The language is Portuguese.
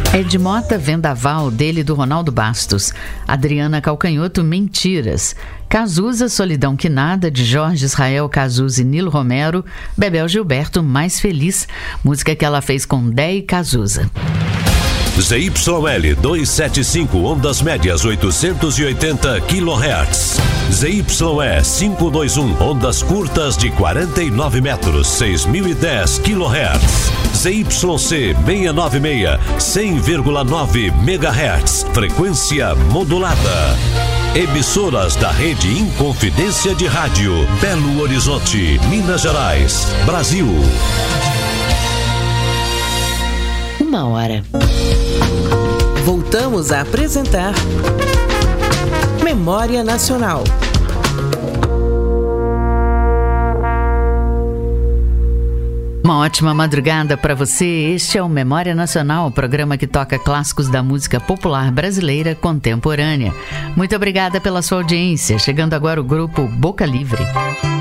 Ed Mota, Vendaval, dele do Ronaldo Bastos. Adriana Calcanhoto, Mentiras. Cazuza, Solidão que Nada, de Jorge Israel, Cazuza e Nilo Romero. Bebel Gilberto, Mais Feliz, música que ela fez com Dé e Cazuza. ZYL 275, ondas médias 880 kHz. ZYE 521, ondas curtas de 49 metros, 6010 kHz. ZYC 696, 100,9 MHz, frequência modulada. Emissoras da Rede Inconfidência de Rádio, Belo Horizonte, Minas Gerais, Brasil. 1h. Voltamos a apresentar Memória Nacional. Uma ótima madrugada para você. Este é o Memória Nacional, programa que toca clássicos da música popular brasileira contemporânea. Muito obrigada pela sua audiência. Chegando agora o grupo Boca Livre.